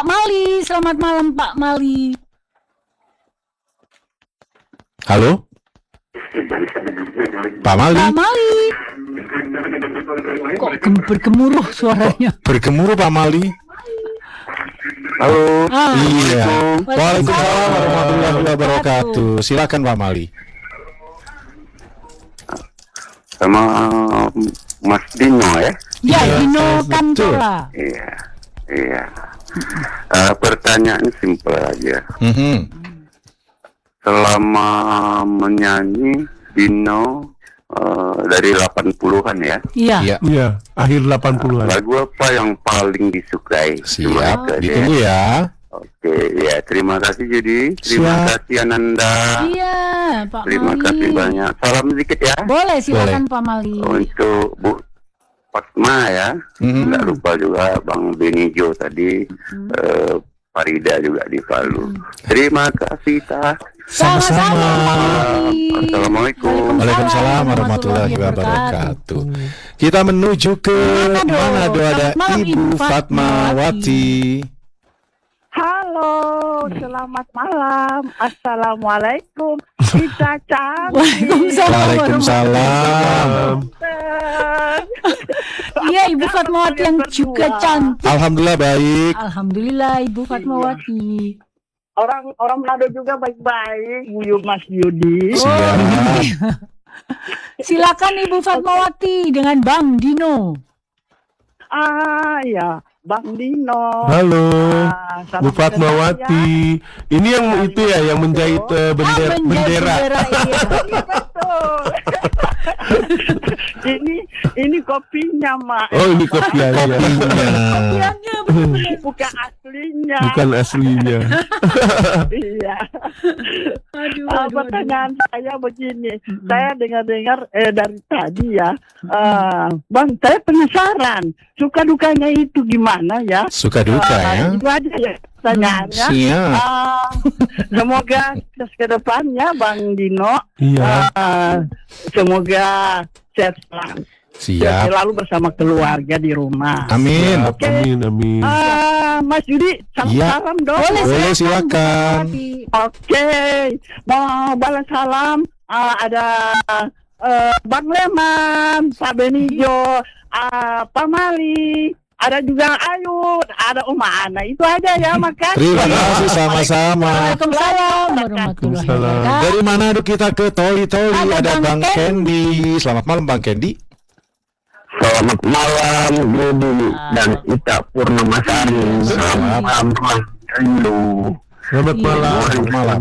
Pak Mali. Selamat malam Pak Mali. Halo? Pak Mali? Pak Mali. Kok bergemuruh suaranya? Bergemuruh Pak Mali? Halo. Iya. Waalaikumsalam warahmatullahi wabarakatuh. Silakan Pak Mali. Sama Mas Dino ya? Ya, Dino Kantola. Iya. Pertanyaan simpel aja. Selama menyanyi Dino dari 80-an ya? Iya, akhir 80-an. Lagu apa yang paling disukai? Siap, ditunggu ya. Oke, ya terima kasih Judi. Terima kasih Ananda. Iya, Pak Terima Mali. kasih banyak. Salam sedikit ya. Boleh, silakan Pak Mali. Untuk Bu Fatma ya. Nggak lupa juga Bang Benijo tadi. Farida juga di Palu. Terima kasih Sama-sama. Assalamualaikum. Waalaikumsalam warahmatullahi wabarakatuh. Kita menuju ke Manado, ada Ibu Fatmawati. Halo, selamat malam. Assalamualaikum. Kita cantik. Waalaikumsalam. Iya, Ibu Fatmawati yang juga cantik. Alhamdulillah baik. Alhamdulillah Ibu Fatmawati. Orang Manado juga baik-baik, Mas Yudi. Silakan Ibu Fatmawati dengan Bang Dino. Ya, Bang Dino. Halo, salam Bu Fatmawati. Ini yang itu ya, yang menjahit bendera. Bendera, iya. Betul. ini kopinya, Mak. Oh, ini kopinya. Kopiannya benar-benar. Bukan aslinya. Bukan aslinya. Iya. Aduh. Pertanyaan saya begini. Saya dengar dari tadi ya. Bang, saya penasaran. Suka dukanya itu gimana ya? Suka duka ya. Itu aja ya pertanyaannya. Siap. Semoga ke depannya Bang Dino. Iya. Semoga sehat selalu. Siap. Selalu bersama keluarga di rumah. Amin. Oke. Amin. Mas Yudi, salam dong. Boleh, silakan. Oke. Mau balas salam. Ada Bang Leman, Pak Benijo, Pak Mali, ada juga Ayu, ada Ana. Itu aja ya, makan. Terima kasih sama-sama. Waalaikumsalam warahmatullahi wabarakatuh. Dari mana kita ke Toli? Ada Bang Kendi. Selamat malam Bang Kendi. Selamat malam Yudi dan Ita Purnamasari. Selamat malam Bang Rindu. Selamat malam.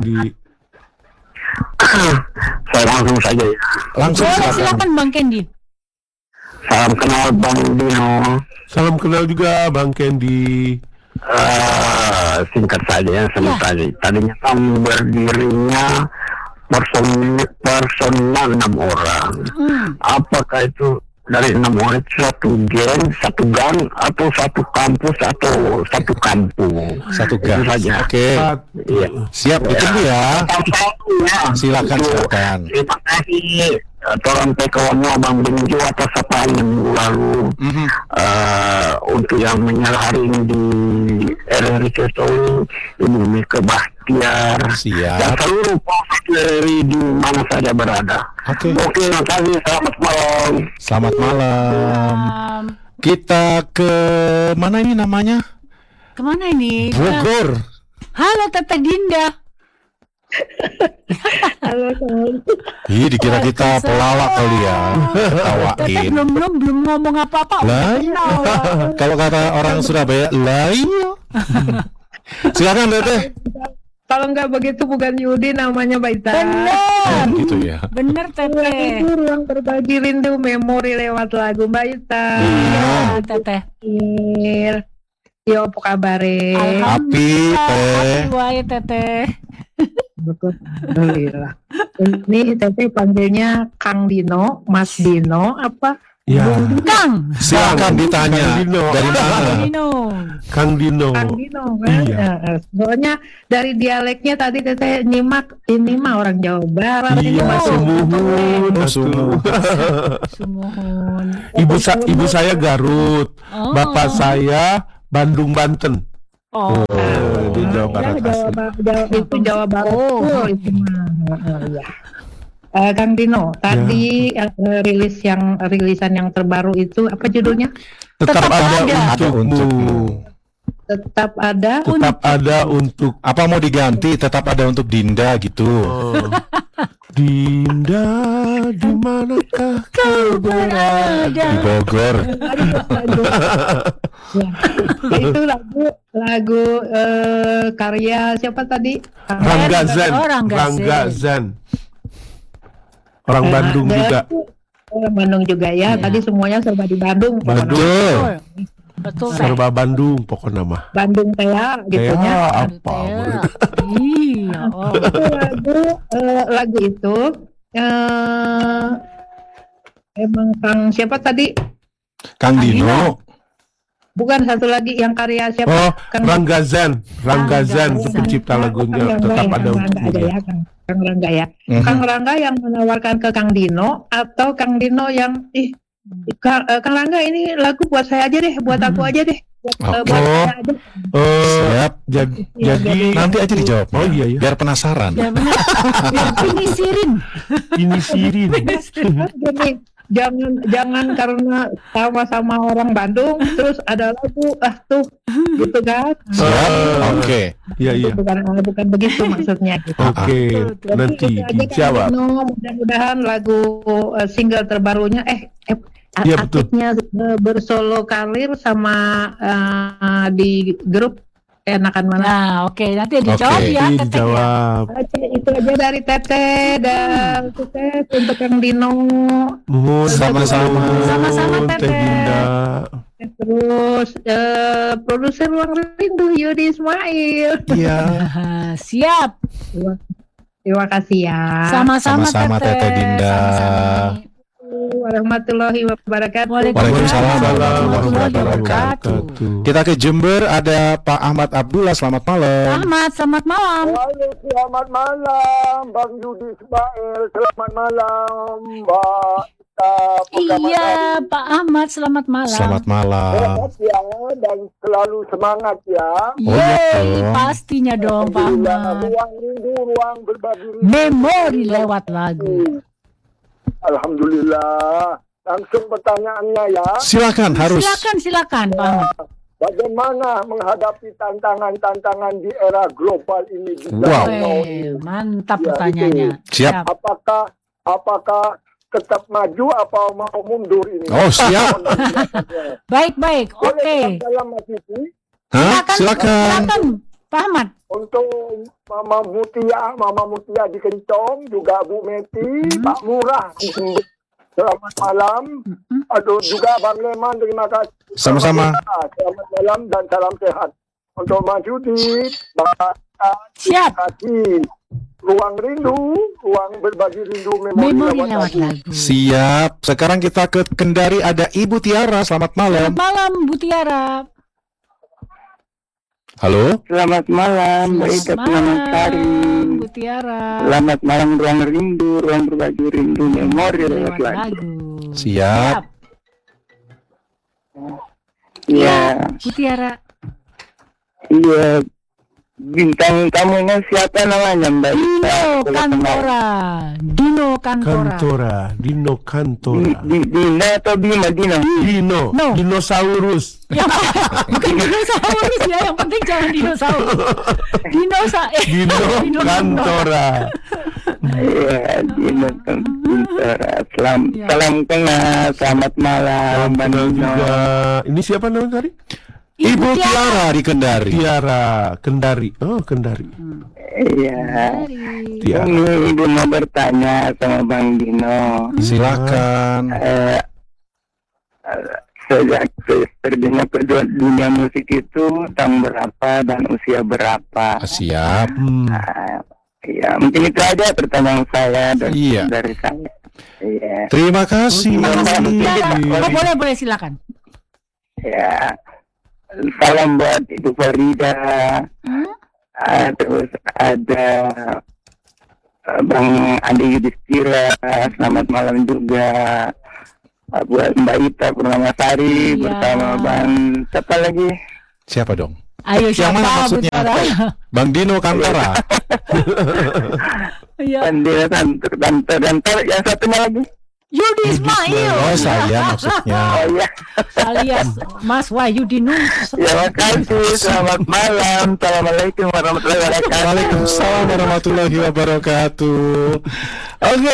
Saya langsung saja ya. Langsung Silakan Bang Kendi. Salam kenal Bang Dino. Salam kenal juga Bang Kendi. Singkat saja ya sama tadi. Tadinya kami berdirinya personal 6 orang. Apakah itu dari 6 orang itu satu geng, satu gang, atau satu kampus, atau satu kampung? Satu gang. Itu saja. Oke. Iya. Siap, ditunggu ya. Silakan. Terima kasih. Tolong pekonya Bang Benjo atas apa yang minggu lalu. Untuk yang menyaring di RRI Cesoli, Ibu Mika Bahtiar, dan seluruh RRI di mana saja berada. Oke, terima kasih. Selamat malam. Selamat malam. Kita ke mana ini namanya? Kemana ini? Bogor. Halo Tete Dinda. Halo teman. Dikira kita pelawak kali ya. Tete belum ngomong apa-apa. Kalau kata orang Surabaya, iya. Silakan Tete. Kalau nggak begitu bukan Yudi, namanya Baita. Bener. Gitu ya. Bener Tete. Itu ruang berbagi rindu memori lewat lagu Baita. Iya Tete. Yo, apa kabar? Api Teh. Wae Tete. Alhamdulillah. Ini Tete panggilnya Kang Dino, Mas Dino, apa? Ya. Kang. Silakan ditanya. Dari mana? Kang Dino. Kang Dino kan? Iya. Soalnya dari dialeknya tadi Tete nyimak, ini mah orang Jawa Barat. Iya, sumuhun. Ibu saya Garut, bapak saya Bandung Banten. Oh. Di Jawa Barat asli. Itu Jawa Barat. Oh. Itu mah. Ya. Kang Dino, tadi rilisan yang terbaru itu apa judulnya? Tetap ada ada untukmu. Tetap ada. Tetap ada untuk Apa mau diganti? Tetap ada untuk Dinda gitu. Dinda, di manakah kau berada? Di Bogor. Ya. Itu lagu karya siapa tadi? Rangga Zan. Oh, Rangga Zan. Orang Bandung juga. Orang Bandung juga ya. Tadi semuanya serba di Bandung. Betul. Betul. Serba Bandung pokoknya mah. Bandung Tea gitu Ya ya. apa? Iya. Oh. Itu lagu itu emang Kang siapa tadi? Kang Dino. Bukan satu lagi yang karya siapa? Oh, Kang Rangga Zan itu pencipta lagunya Tetap Ada Untukmu. Kang Rangga ya. Kang Rangga yang menawarkan ke Kang Dino atau Kang Dino yang Kang Rangga ini lagu buat saya aja deh, buat aku aja deh. Buat saya aja. Siap. Jadi Nanti aja dijawab. Oh iya ya. Biar penasaran. Ya benar. Ini sirin. Ini Sirin. Gini, jangan karena sama-sama orang Bandung terus ada lagu tuh gitu kan. Siap. Oke. Iya iya. Bukan begitu maksudnya gitu. Oke, nanti Jadi, itu aja, dijawab. Kang Dino, mudah-mudahan lagu single terbarunya Iya, betul. akhirnya bersolo karir sama di grup enakan mana. Nah, oke, nanti dijawab Oke. ya. Teteh, ya. Dijawab. Oke, itu aja dari Teteh dan sukses untuk Kang Dino. Mohon Sama-sama. Sama-sama, Teh Teteh. Dinda. Terus produser Ruang Rindu Yudi Ismail. Iya. Ah, siap. Terima kasih ya. Sama-sama, Sama-sama, Teteh Dinda. Sama-sama. Warahmatullahi wabarakatuh. Waalaikumsalam warahmatullahi wabarakatuh. Kita ke Jember, ada Pak Ahmad Abdullah. Selamat malam. Ahmad, selamat malam. Selamat malam, Bang Yudi Ismail. Selamat malam, Mbak. Iya, Pak Ahmad, selamat malam. Selamat malam. Sehat ya, dan selalu semangat ya. Yeay, dong. pastinya dong, Pak Ahmad. Ruang rindu, ruang berbagi rindu. Memori lewat lagu. Alhamdulillah. Langsung pertanyaannya ya. Silakan, harus. Silakan, Pak Ahmad. Bagaimana menghadapi tantangan-tantangan di era global ini? Wow. Weh, mantap Ya, pertanyaannya. Siap. Apakah tetap maju atau mau mundur ini? Oh, siap. Baik, Boleh oke. dalam Mas Yudi? Hah? Silakan. Pak Ahmad. Untuk Mama Mutia di Kencong, juga Bu Meti, Pak Murah. Selamat malam. Aduh, juga Bang Leman, terima kasih. Sama-sama. Selamat malam dan salam sehat. Untuk Mas Yudi, Bapak Siap. kasih ruang rindu, ruang berbagi rindu memori Memori lewat lewat lagu. lagu. Siap. Sekarang kita ke Kendari, ada Ibu Tiara. Selamat malam. Selamat malam, Bu Tiara. Halo. Selamat malam, Mbak Ida Purnamasari. Bu Tiara. Selamat malam, ruang rindu, ruang berbagi rindu, memori Lewat lewat lagu. lagu. Siap. Iya, Bu Tiara. iya. Bintang tamunya siapa namanya, Mbak Ida? Dino Kantora. Dino Kantora. Dina atau Bima? Dina? Dino. No. Dinosaurus. Ya, bukan dinosaurus ya, yang penting jangan dinosaurus. Dino Kantora. Iya, Dina Kantora. Ya. Salam kenal, selamat malam, Salam Mbak kenal Dino. juga. Ini siapa namanya tadi? Ibu Tiara di Kendari. Tiara Kendari. Oh, Kendari. Iya. Tiara. Ini Ibu mau bertanya sama Bang Dino. Silakan. Sejak terjadinya dunia musik itu tahun berapa dan usia berapa? Siap. Ya, mungkin itu aja pertanyaan saya Iya. dari saya. Iya. Terima kasih. Oh, boleh silakan. Ya. Salam buat Ibu Farida. Terus ada Bang Andi Yudhistira. Selamat malam juga. Buat Mbak Ita Purnamasari Iya. bersama Bang siapa lagi? Siapa dong? Ayo Yang siapa mana maksudnya? bicara? Bang Dino Kantara. Iya. Dan dia dan yang satunya lagi. Yudi Ismail. Oh, saya maksudnya. Oh iya. Alias Mas Wahyu Dino. Ya makasih. Selamat malam. Assalamualaikum warahmatullahi wabarakatuh. Waalaikumsalam warahmatullahi wabarakatuh. Oke.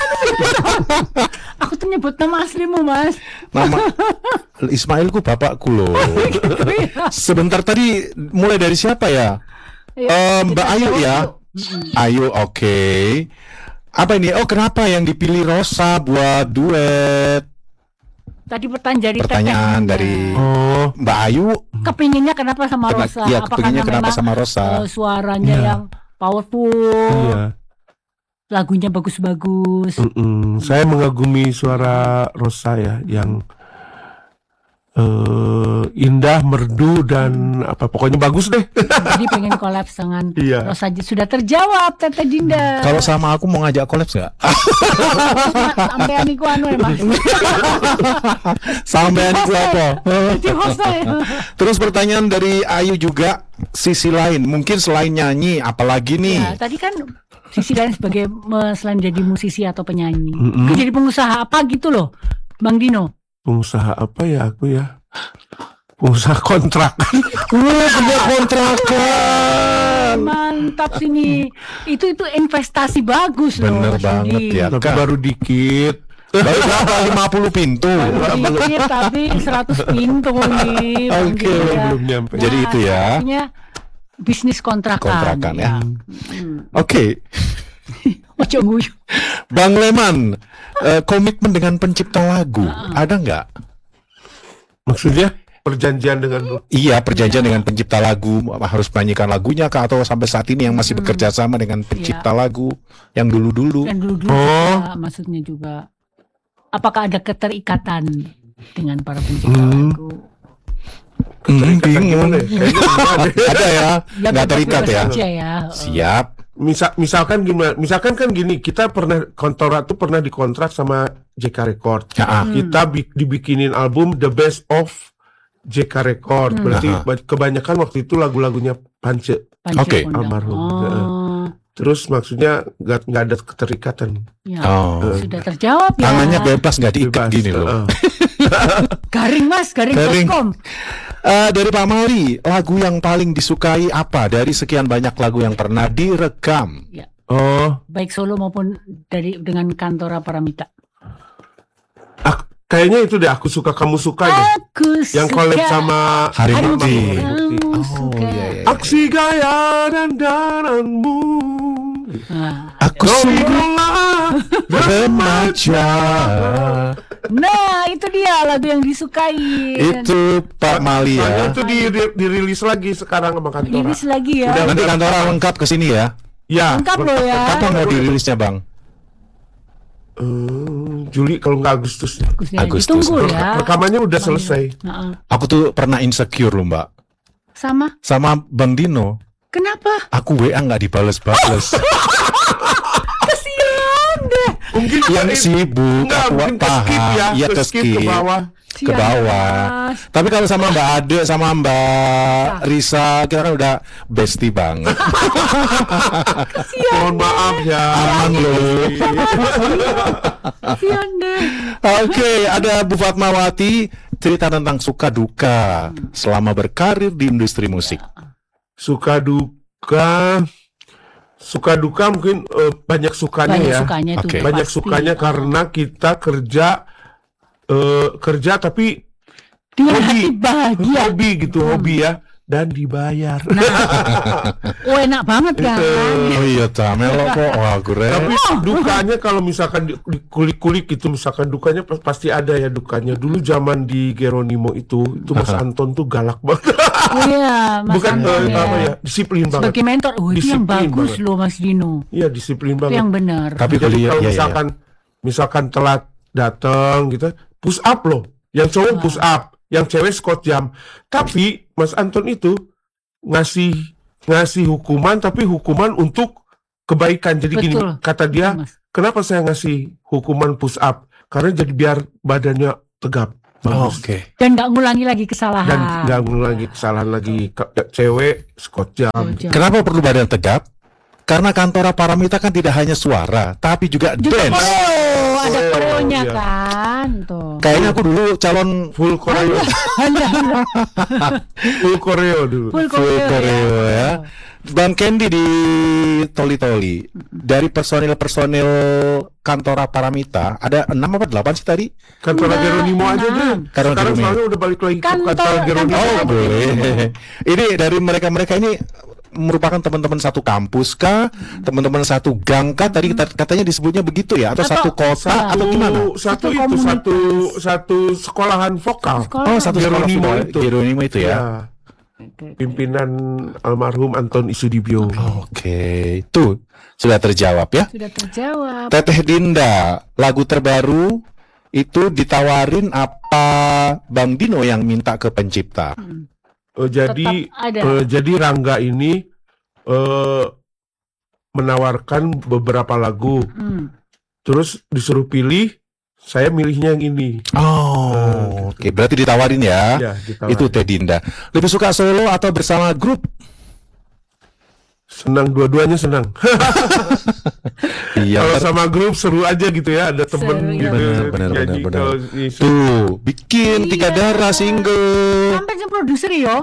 Aku tuh nyebut nama aslimu, Mas. Nama Ismailku bapakku loh. Sebentar tadi mulai dari siapa ya? Mbak Kita Ayu jawab ya. yuk. Ayu, oke. Apa ini? Oh, kenapa yang dipilih Rosa buat duet? Tadi pertanyaan Pertanyaan Teteh. dari Oh, Mbak Ayu. Kepinginnya kenapa sama Kena- Rosa? iya, Apa kepinginnya karena kenapa memang, sama Rosa? Suaranya Iya. yang powerful, iya. lagunya bagus-bagus. Saya mengagumi suara Rosa ya, yang indah, merdu, dan apa pokoknya bagus deh. Jadi pengen collab dengan Iya. Rosa. Sudah terjawab, Teteh Dinda. Kalau sama aku mau ngajak kolaps nggak? Sampai aniku anu ya, Mas. Sampai aku apa? Jadi host ya. Terus pertanyaan dari Ayu juga, sisi lain, mungkin selain nyanyi, apalagi nih? Ya, tadi kan sisi lain sebagai selain jadi musisi atau penyanyi, kan jadi pengusaha apa gitu loh, Bang Dino. Pengusaha apa ya aku ya? Pengusaha kontrak. Punya kontrakan. Mantap sini. Itu investasi bagus loh. Bener Mas banget Yudi. ya. Tapi Kak. baru dikit. Baru berapa? 50 pintu. Dikit tapi 100 pintu nih. Bang Oke, Dino ya. belum nyampe. Jadi itu ya. Artinya bisnis kontrakan. Kontrakan ya. Oke, Ojo nguyu. Bang Leman, komitmen dengan pencipta lagu ada nggak? Maksudnya perjanjian dengan Iya, perjanjian dengan pencipta lagu, harus menyanyikan lagunya kah, atau sampai saat ini yang masih bekerja sama dengan pencipta lagu yang dulu-dulu? Dan dulu-dulu juga, maksudnya juga. Apakah ada keterikatan dengan para pencipta lagu? keterikatan gimana ya? Kayaknya enggak deh. Ada ya, nggak bebas-bebas terikat ya? aja ya. Siap. Misalkan gimana? Misalkan kan gini, kita pernah pernah dikontrak sama JK Record. Ya, Kita dibikinin album The Best of JK Record. Berarti kebanyakan waktu itu lagu-lagunya Pance. Panci Oke. Kondang. Almarhum. Oh, Terus maksudnya nggak ada keterikatan. ya. Oh. Sudah terjawab ya. Tangannya bebas, nggak diikat Bebas. gini loh. Garing Mas, Garing. garing.com. Dari Pak Mali, lagu yang paling disukai apa dari sekian banyak lagu yang pernah direkam? Ya, Oh, baik solo maupun dengan Kantora Paramita. kayaknya itu deh, aku suka kamu suka deh. Aku Yang collab sama Hari Bukti. Kamu Oh suka. iya, iya. Aksi gaya dan dananmu. Nah, Aku sungguh remaja. nah, itu dia lagu yang disukai. Itu Pak Mali Soalnya ya. itu dirilis lagi sekarang sama Kantora. Rilis lagi ya. Udah. Nanti Kantora lengkap ke sini ya. Ya. Lengkap loh ya. Kapan mau dirilisnya, Bang? Juli kalau nggak Agustus. Agustus. Ditunggu ya. Rekamannya udah selesai. Heeh. Aku tuh pernah insecure loh, Mbak. Sama Bang Dino. kenapa? Aku WA nggak dibales-bales. Kasihan deh. Mungkin Yang sibuk, Enggak, aku mungkin ke skip paham. ya, Iya, ke skip ke bawah. Ke bawah. Mas. Tapi kalau sama Mbak Ade, sama Mbak Risa, kita kan udah bestie banget. Mohon maaf ya. Aman loh. Kasihan deh. Oke, ada Bu Fatmawati, cerita tentang suka duka selama berkarir di industri musik. Suka duka mungkin banyak sukanya Banyak ya. sukanya itu. Oke. udah Banyak pasti. sukanya karena kita kerja tapi dengan hobi. hati bahagia. hobi gitu, hobi ya, dan dibayar. Oh, enak banget kan. Oh iya, Tamelo kok. Wah, gue. Tapi dukanya kalau misalkan dikulik-kulik gitu, misalkan dukanya pasti ada ya dukanya. Dulu zaman di Geronimo itu Mas Anton tuh galak banget. Oh iya, Mas Bukan Anton ya. apa ya, disiplin banget. Sebagai mentor, oh itu yang Disiplin bagus banget. loh Mas Dino. Iya, disiplin Itu banget. yang benar. Tapi Jadi kalau kalau misalkan telat datang gitu, push up loh. Yang cowok push up, yang cewek squat jam. Tapi Mas Anton itu ngasih hukuman, tapi hukuman untuk kebaikan. Jadi gini, Betul. kata dia, Mas. kenapa saya ngasih hukuman push up? Karena jadi biar badannya tegap. Oke. Dan nggak ngulangi lagi Dan kesalahan. nggak ngulangi kesalahan lagi. Cewek Scott jam. Kenapa perlu badan tegap? Karena Kantora Paramita kan tidak hanya suara, tapi juga Juga dance. koreo, ada Oh, koreonya iya. kan tuh. Kayaknya aku dulu calon Full koreo. Hanya Full koreo dulu. full full koreo koreo ya. Bang Candy di Toli-Toli, dari personil Kantora Paramita ada 6 apa 8 sih tadi? Kantor Enggak, Geronimo aja deh. Kantor Sekarang Geronimo. soalnya udah balik lagi ke Kantor- kantor Geronimo. kantor- Oh boleh. Ini dari mereka ini merupakan teman-teman satu kampus kah, teman-teman satu gang kah? Tadi katanya disebutnya begitu ya, atau Atau- satu kota atau gimana? Satu Satu komunitas. satu sekolahan vokal. Sekolah. Oh, satu Geronimo sekolah itu. Geronimo itu ya. Ya, pimpinan almarhum Anton Isudibyo. Oke, tuh sudah terjawab ya. Sudah terjawab. Teteh Dinda, lagu terbaru itu ditawarin apa Bang Dino yang minta ke pencipta? Jadi Tetap ada. jadi Rangga ini menawarkan beberapa lagu. Hmm. Terus disuruh pilih, saya milihnya yang ini. Oh, oke. Berarti ditawarin ya. Ya, ditawarin. Itu Teh Dinda. Lebih suka solo atau bersama grup? Senang, dua-duanya senang. Iya. Kalau ntar- sama grup seru aja gitu ya, ada temen Seru, gitu. iya. Benar. nyanyi. Kalau Tuh, bikin Tiga Iya. Darah single Sampai si produser yo.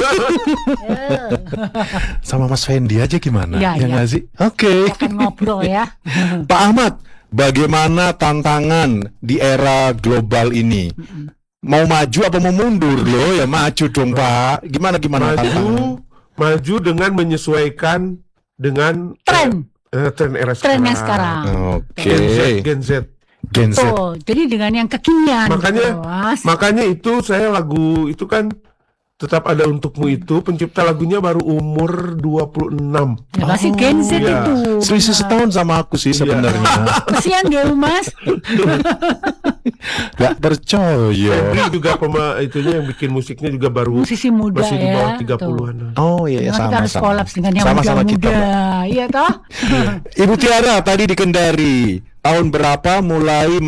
sama Mas Fendi aja gimana? Iya, Ya iya. nggak sih? Oke. Akan ngobrol ya. Pak Ahmad, bagaimana tantangan di era global ini? Mau maju apa mau mundur loh? Ya maju dong Pak. Gimana tantangan? maju dengan menyesuaikan dengan Tren. tren era Trennya sekarang. sekarang. Oke. Gen Z. Gen Z. Tuh, jadi dengan yang kekinian Makanya- gitu, Mas. Makanya itu saya lagu itu kan Tetap Ada Untukmu itu pencipta lagunya baru umur 26. Ya pasti Gen Z iya. itu. Selisih setahun sama aku sih sebenarnya. Kesian dia Mas. Gak percaya. Febri juga itunya yang bikin musiknya juga baru Musisi muda masih di ya. bawah tuh. 30-an. Oh iya, ya, Memang kita harus sama-sama. kolaps dengan yang Sama-sama kita, muda-muda. Mbak. Iya toh? Ibu Tiara tadi di Kendari. Tahun berapa mulai